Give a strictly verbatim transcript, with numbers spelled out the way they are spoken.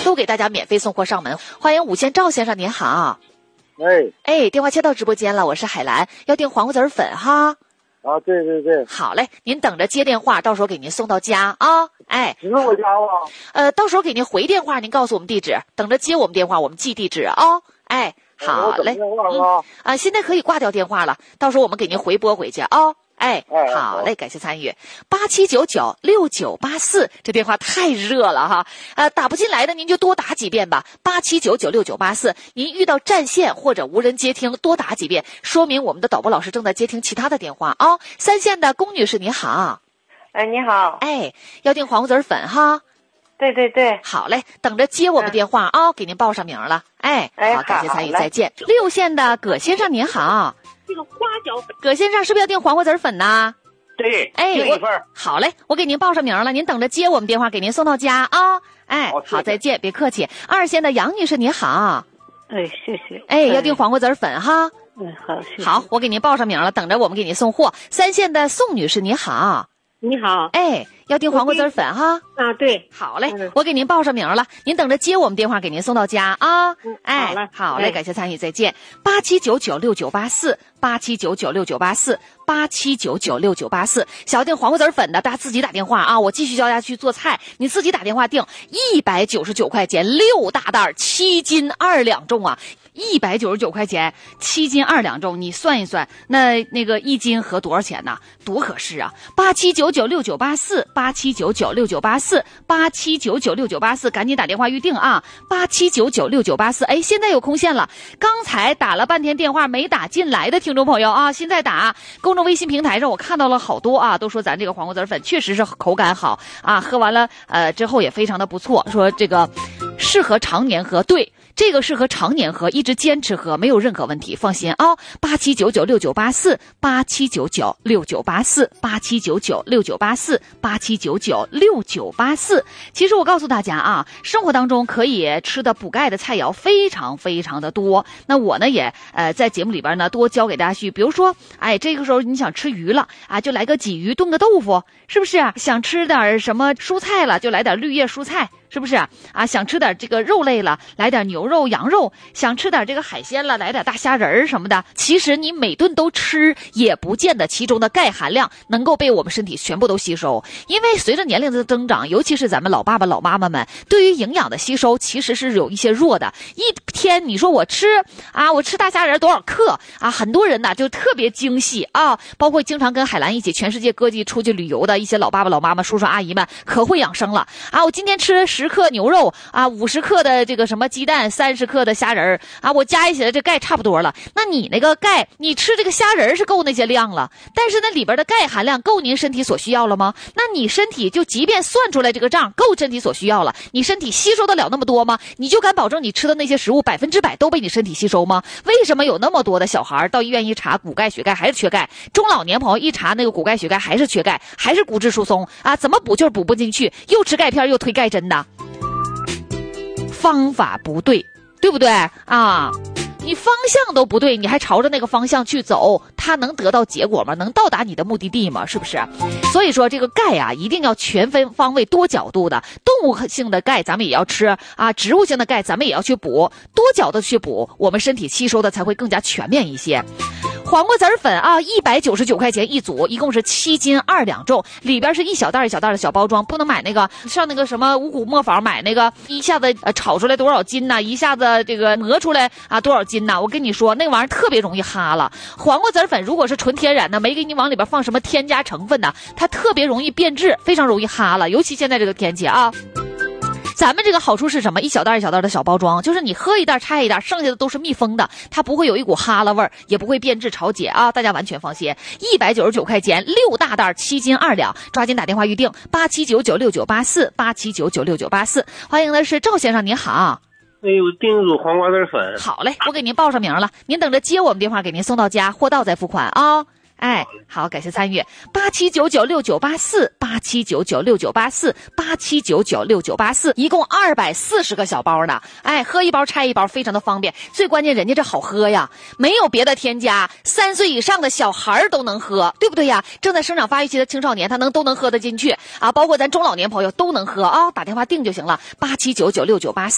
都给大家免费送货上门。欢迎五线赵先生，您好。 哎哎，电话接到直播间了，我是海兰，要订黄瓜子粉哈。 啊，对对对， 好嘞，您等着接电话，到时候给您送到家啊。哎， 是我家吗？ 呃，到时候给您回电话，您告诉我们地址，等着接我们电话，我们寄地址啊。哎，好嘞，嗯啊，现在可以挂掉电话了，到时候我们给您回拨回去啊。哎，好嘞，感谢参与。八七九九六九八四，这电话太热了哈。呃，打不进来的您就多打几遍吧。八七九九六九八四，您遇到占线或者无人接听，多打几遍，说明我们的导播老师正在接听其他的电话啊。三线的龚女士你好。 哎，你好。 哎，要订黄瓜子粉哈。 对对对， 好嘞，等着接我们电话啊、嗯，给您报上名了。哎， 哎好，感谢参与，再见。六线的葛先生您好。 这个花椒粉， 葛先生是不是要订黄瓜子粉呢？ 对， 哎， 订一份。 好嘞，我给您报上名了，您等着接我们电话，给您送到家啊。哎， 好， 好，再见，别客气。二线的杨女士你好。 哎，谢谢。 哎，要订黄瓜子粉哈。 嗯，好，谢谢。 好，我给您报上名了，等着我们给您送货。三线的宋女士你好。 你好。 哎，要订黄瓜子粉哈。 啊，对。 好嘞，嗯、我给您报上名了，您等着接我们电话，给您送到家啊。 嗯、 哎， 好嘞， 好嘞，感谢参与，再见。八七九九六九八四，八七九九六九八四，八七九九六九八四。想要订黄瓜子粉的，大家自己打电话啊！我继续教大家去做菜，你自己打电话订，一百九十九块钱六大袋，七斤二两重啊！一百九十九块钱，七斤二两重，你算一算，那那个一斤合多少钱呢？多合适啊！八七九九六九八四，八七九九六九八四，八七九九六九八四，赶紧打电话预定啊！八七九九六九八四，哎，现在有空线了。刚才打了半天电话没打进来的听众朋友啊，现在打。公众微信平台上我看到了好多啊，都说咱这个黄瓜子粉确实是口感好啊，喝完了呃之后也非常的不错，说这个适合常年喝。对。这个适合常年喝，一直坚持喝，没有任何问题，放心啊！八七九九六九八四，八七九九六九八四，八七九九六九八四，八七九九六九八四。其实我告诉大家啊，生活当中可以吃的补钙的菜肴非常非常的多。那我呢也呃在节目里边呢多教给大家去，比如说，哎，这个时候你想吃鱼了啊，就来个鲫鱼炖个豆腐，是不是啊？想吃点什么蔬菜了，就来点绿叶蔬菜。是不是啊？啊，想吃点这个肉类了，来点牛肉、羊肉；想吃点这个海鲜了，来点大虾仁儿什么的。其实你每顿都吃，也不见得其中的钙含量能够被我们身体全部都吸收。因为随着年龄的增长，尤其是咱们老爸爸、老妈妈们，对于营养的吸收其实是有一些弱的。一天你说我吃啊，我吃大虾仁多少克啊？很多人呢就特别精细啊，包括经常跟海兰一起全世界各地出去旅游的一些老爸爸、老妈妈、叔叔阿姨们，可会养生了啊！我今天吃十克牛肉啊，五十克的这个什么鸡蛋，三十克的虾仁儿啊，我加一起来这钙差不多了。那你那个钙，你吃这个虾仁儿是够那些量了，但是那里边的钙含量够您身体所需要了吗？那你身体就即便算出来这个账够身体所需要了，你身体吸收得了那么多吗？你就敢保证你吃的那些食物百分之百都被你身体吸收吗？为什么有那么多的小孩到医院一查骨钙血钙还是缺钙，中老年朋友一查那个骨钙血钙还是缺钙，还是骨质疏松啊？怎么补就是补不进去，又吃钙片又推钙针的。方法不对，对不对啊？你方向都不对，你还朝着那个方向去走，它能得到结果吗？能到达你的目的地吗？是不是？所以说这个钙啊，一定要全分方位、多角度的。动物性的钙咱们也要吃啊，植物性的钙咱们也要去补，多角度去补，我们身体吸收的才会更加全面一些。黄瓜籽粉啊，一百九十九块钱一组，一共是七斤二两重，里边是一小袋一小袋的小包装，不能买那个上那个什么五谷磨坊买那个一下子呃炒出来多少斤呐、啊，一下子这个磨出来啊多少斤呐、啊？我跟你说，那玩意儿特别容易哈了。黄瓜籽粉如果是纯天然的，没给你往里边放什么添加成分的，它特别容易变质，非常容易哈了，尤其现在这个天气啊。咱们这个好处是什么？一小袋一小袋的小包装，就是你喝一袋拆一袋，剩下的都是密封的，它不会有一股哈喇味儿，也不会变质潮解啊，大家完全放心。一百九十九块钱，六大袋，七斤二两，抓紧打电话预定八七九九六九八四八七九九六九八四。欢迎的是赵先生，您好。 哎呦，订一组黄瓜籽粉。 好嘞，我给您报上名了，您等着接我们电话给您送到家，货到再付款啊。哎，好，感谢参与。八七九九六九八四，八七九九六九八四，八七九九六九八四，一共二百四十个小包呢。哎，喝一包拆一包，非常的方便。最关键，人家这好喝呀，没有别的添加，三岁以上的小孩都能喝，对不对呀？正在生长发育期的青少年，他能都能喝得进去啊，包括咱中老年朋友都能喝啊。打电话订就行了，八七九九六九八四。